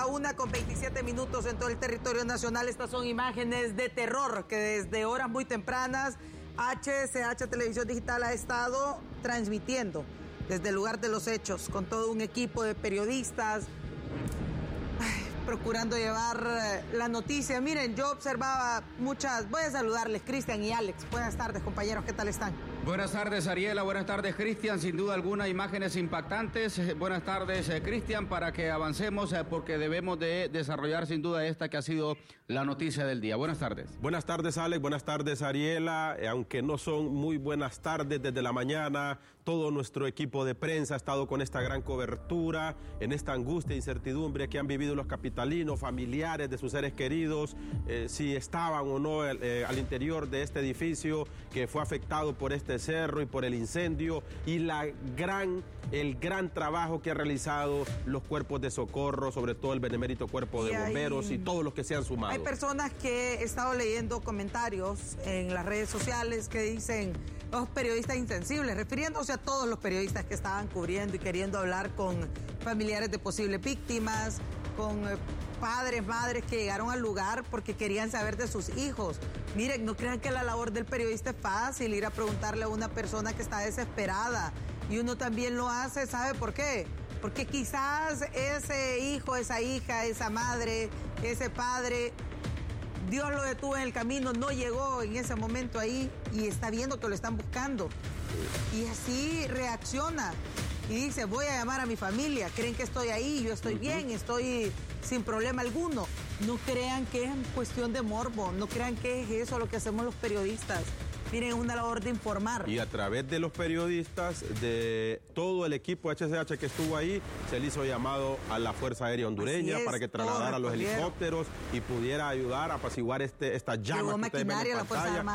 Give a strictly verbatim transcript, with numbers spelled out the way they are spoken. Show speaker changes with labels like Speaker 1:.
Speaker 1: La una con veintisiete minutos en todo el territorio nacional. Estas son imágenes de terror que desde horas muy tempranas H C H Televisión Digital ha estado transmitiendo desde el lugar de los hechos con todo un equipo de periodistas ay, procurando llevar la noticia. Miren, yo observaba muchas... Voy a saludarles, Cristian y Alex. Buenas tardes, compañeros, ¿qué tal están?
Speaker 2: Buenas tardes, Ariela. Buenas tardes, Cristian. Sin duda alguna, imágenes impactantes. Buenas tardes, eh, Cristian, para que avancemos, eh, porque debemos de desarrollar sin duda esta que ha sido la noticia del día. Buenas tardes.
Speaker 3: Buenas tardes, Alex. Buenas tardes, Ariela. Eh, aunque no son muy buenas tardes desde la mañana, todo nuestro equipo de prensa ha estado con esta gran cobertura, en esta angustia e incertidumbre que han vivido los capitalinos, familiares de sus seres queridos, eh, si estaban o no eh, al interior de este edificio que fue afectado por este cerro y por el incendio, y la gran, el gran trabajo que ha realizado los cuerpos de socorro, sobre todo el benemérito cuerpo de bomberos y todos los que se han sumado.
Speaker 1: Hay personas que he estado leyendo comentarios en las redes sociales que dicen los periodistas insensibles, refiriéndose a todos los periodistas que estaban cubriendo y queriendo hablar con familiares de posibles víctimas, con padres, madres que llegaron al lugar porque querían saber de sus hijos. Miren, no crean que la labor del periodista es fácil, ir a preguntarle a una persona que está desesperada. Y uno también lo hace, ¿sabe por qué? Porque quizás ese hijo, esa hija, esa madre, ese padre, Dios lo detuvo en el camino, no llegó en ese momento ahí y está viendo que lo están buscando. Y así reacciona y dice, voy a llamar a mi familia, creen que estoy ahí, yo estoy bien, estoy sin problema alguno. No crean que es cuestión de morbo, no crean que es eso lo que hacemos los periodistas. Miren, es una labor de informar.
Speaker 3: Y a través de los periodistas, de todo el equipo H C H que estuvo ahí, se le hizo llamado a la Fuerza Aérea Hondureña para que trasladara los helicópteros y pudiera ayudar a apaciguar este, esta llama que ustedes ven en pantalla.